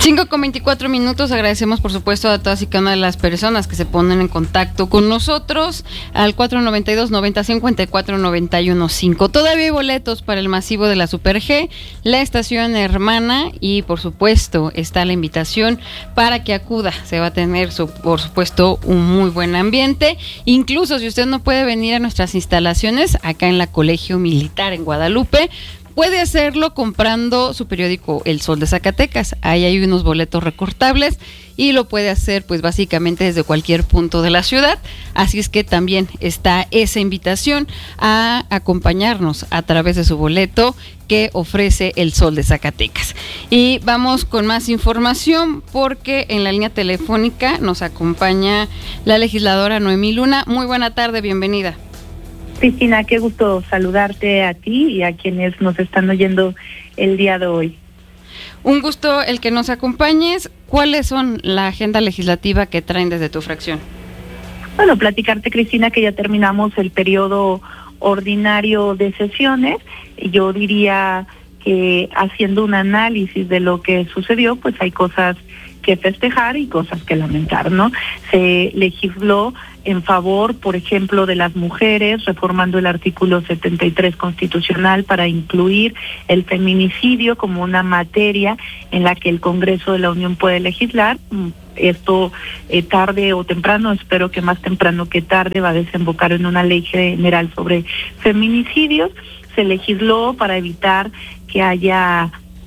5:24. Agradecemos, por supuesto, a todas y cada una de las personas que se ponen en contacto con nosotros al 492-9054-915. Todavía hay boletos para el masivo de la Super G, la estación hermana, y por supuesto está la invitación para que acuda. Se va a tener, por supuesto, un muy buen ambiente. Incluso si usted no puede venir a nuestras instalaciones acá en la Colegio Militar en Guadalupe, puede hacerlo comprando su periódico El Sol de Zacatecas. Ahí hay unos boletos recortables y lo puede hacer pues básicamente desde cualquier punto de la ciudad. Así es que también está esa invitación a acompañarnos a través de su boleto que ofrece El Sol de Zacatecas. Y vamos con más información porque en la línea telefónica nos acompaña la legisladora Noemí Luna. Muy buena tarde, bienvenida. Cristina, qué gusto saludarte a ti y a quienes nos están oyendo el día de hoy. Un gusto el que nos acompañes. ¿Cuáles son la agenda legislativa que traen desde tu fracción? Bueno, platicarte, Cristina, que ya terminamos el periodo ordinario de sesiones. Yo diría que haciendo un análisis de lo que sucedió, pues hay cosas que festejar y cosas que lamentar, ¿no? Se legisló en favor, por ejemplo, de las mujeres, reformando el artículo 73 constitucional para incluir el feminicidio como una materia en la que el Congreso de la Unión puede legislar. Esto tarde o temprano, espero que más temprano que tarde, va a desembocar en una ley general sobre feminicidios. Se legisló para evitar que haya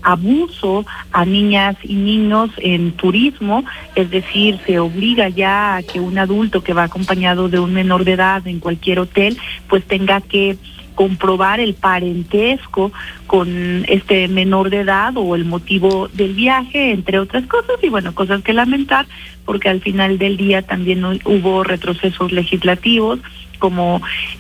abuso a niñas y niños en turismo, es decir, se obliga ya a que un adulto que va acompañado de un menor de edad en cualquier hotel, pues tenga que comprobar el parentesco con este menor de edad o el motivo del viaje, entre otras cosas, y bueno, cosas que lamentar, porque al final del día también hubo retrocesos legislativos, como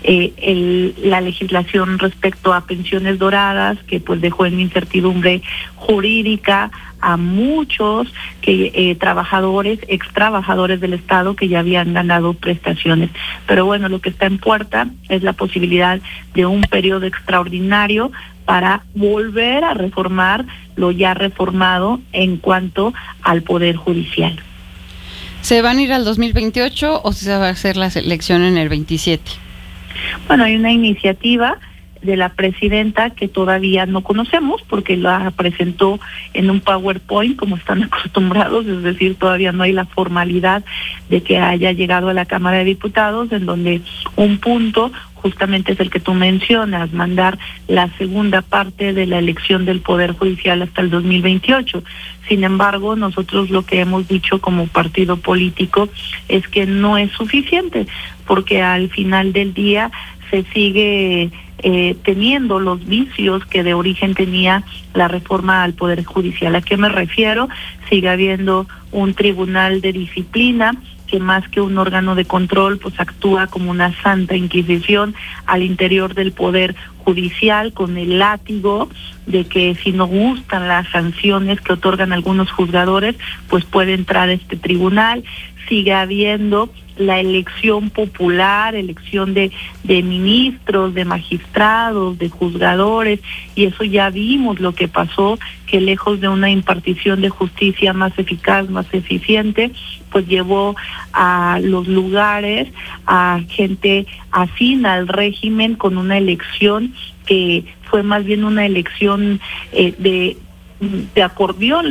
la legislación respecto a pensiones doradas, que pues dejó en incertidumbre jurídica a muchos trabajadores, ex trabajadores del Estado que ya habían ganado prestaciones. Pero bueno, lo que está en puerta es la posibilidad de un periodo extraordinario para volver a reformar lo ya reformado en cuanto al Poder Judicial. ¿Se van a ir al 2028 o se va a hacer la elección en el 27? Bueno, hay una iniciativa de la presidenta que todavía no conocemos porque la presentó en un PowerPoint como están acostumbrados, es decir, todavía no hay la formalidad de que haya llegado a la Cámara de Diputados, en donde un punto justamente es el que tú mencionas, mandar la segunda parte de la elección del Poder Judicial hasta el 2028. Sin embargo, nosotros lo que hemos dicho como partido político es que no es suficiente, porque al final del día se sigue teniendo los vicios que de origen tenía la reforma al Poder Judicial. ¿A qué me refiero? Sigue habiendo un tribunal de disciplina que más que un órgano de control, pues actúa como una santa inquisición al interior del Poder Judicial, con el látigo de que si no gustan las sanciones que otorgan algunos juzgadores, pues puede entrar a este tribunal. Sigue habiendo la elección popular, elección de ministros, de magistrados, de juzgadores, y eso ya vimos lo que pasó, que lejos de una impartición de justicia más eficaz, más eficiente, pues llevó a los lugares a gente afín al régimen con una elección que fue más bien una elección de acordeón,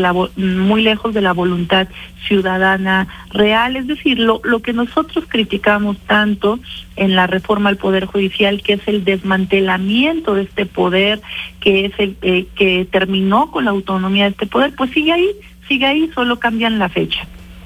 muy lejos de la voluntad ciudadana real. Es decir, lo que nosotros criticamos tanto en la reforma al Poder Judicial, que es el desmantelamiento de este poder, que es el que terminó con la autonomía de este poder, pues sigue ahí, solo cambian la fecha.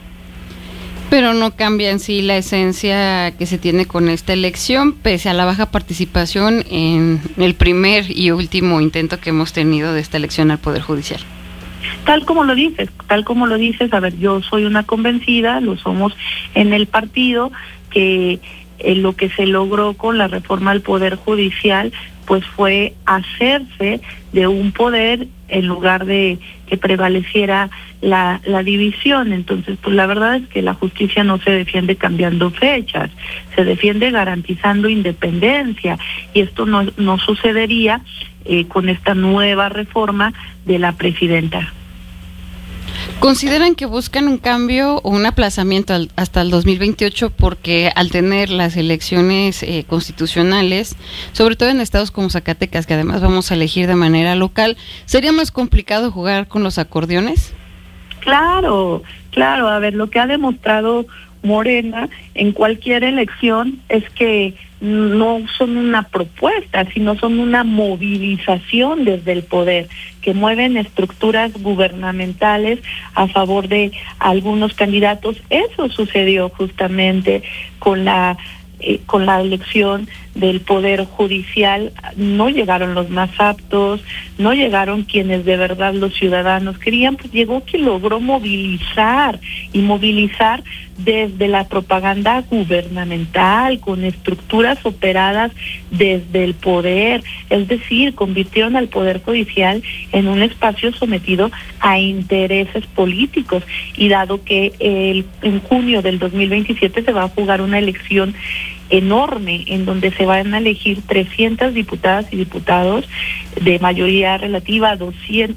Pero no cambia en sí la esencia que se tiene con esta elección, pese a la baja participación en el primer y último intento que hemos tenido de esta elección al Poder Judicial. Tal como lo dices, a ver, yo soy una convencida, lo somos en el partido, que lo que se logró con la reforma al Poder Judicial pues fue hacerse de un poder en lugar de que prevaleciera la división. Entonces, pues la verdad es que la justicia no se defiende cambiando fechas, se defiende garantizando independencia, y esto no sucedería con esta nueva reforma de la presidenta. ¿Consideran que buscan un cambio o un aplazamiento hasta el 2028 porque al tener las elecciones constitucionales, sobre todo en estados como Zacatecas, que además vamos a elegir de manera local, sería más complicado jugar con los acordeones? Claro, claro. A ver, lo que ha demostrado Morena en cualquier elección es que no son una propuesta, sino son una movilización desde el poder, que mueven estructuras gubernamentales a favor de algunos candidatos. Eso sucedió justamente con la elección del Poder Judicial. No llegaron los más aptos, no llegaron quienes de verdad los ciudadanos querían, pues llegó quien logró movilizar, y movilizar desde la propaganda gubernamental, con estructuras operadas desde el poder, es decir, convirtieron al Poder Judicial en un espacio sometido a intereses políticos, y dado que en junio del 2027 se va a jugar una elección enorme en donde se van a elegir 300 diputadas y diputados de mayoría relativa, 200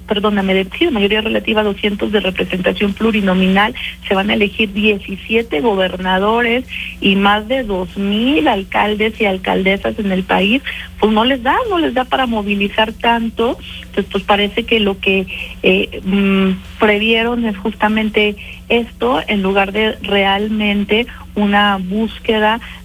de representación plurinominal, se van a elegir 17 gobernadores y más de 2,000 alcaldes y alcaldesas en el país. Pues no les da para movilizar tanto. Entonces, pues parece que lo que previeron es justamente esto, en lugar de realmente una búsqueda